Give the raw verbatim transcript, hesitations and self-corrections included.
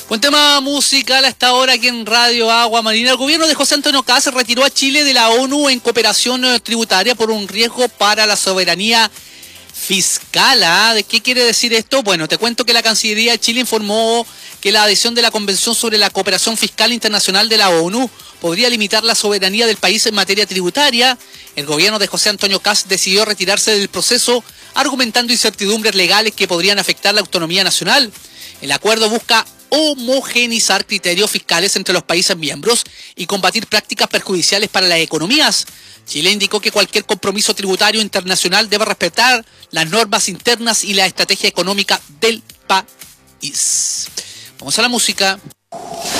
Con tema musical a esta hora aquí en Radio Agua Marina, el gobierno de José Antonio Kast retiró a Chile de la ONU en cooperación tributaria por un riesgo para la soberanía fiscal. ¿Ah? ¿De qué quiere decir esto? Bueno, te cuento que la Cancillería de Chile informó que la adhesión de la Convención sobre la Cooperación Fiscal Internacional de la ONU podría limitar la soberanía del país en materia tributaria. El gobierno de José Antonio Kast decidió retirarse del proceso, argumentando incertidumbres legales que podrían afectar la autonomía nacional. El acuerdo busca homogeneizar criterios fiscales entre los países miembros y combatir prácticas perjudiciales para las economías. Chile indicó que cualquier compromiso tributario internacional debe respetar las normas internas y la estrategia económica del país. Vamos a la música.